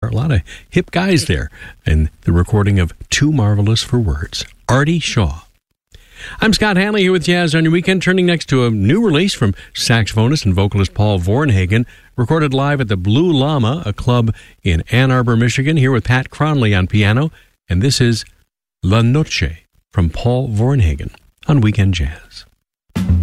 A lot of hip guys there. And the recording of Too Marvelous for Words. Artie Shaw. I'm Scott Hanley here with Jazz on Your Weekend, turning next to a new release from saxophonist and vocalist Paul Vornhagen, recorded live at the Blue Llama, a club in Ann Arbor, Michigan, here with Pat Cronley on piano. And this is La Noche from Paul Vornhagen on Weekend Jazz.